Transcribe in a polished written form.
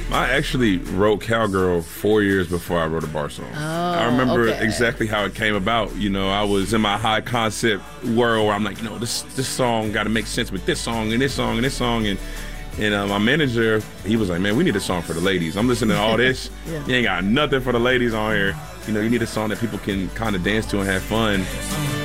I actually wrote Cowgirl 4 years before I wrote a bar song. Oh, I remember okay. exactly how it came about. You know, I was in my high concept world where I'm like, you know, this song got to make sense with this song and this song and this song. And my manager, he was like, man, we need a song for the ladies. I'm listening to all this. You ain't got nothing for the ladies on here. You know, you need a song that people can kind of dance to and have fun.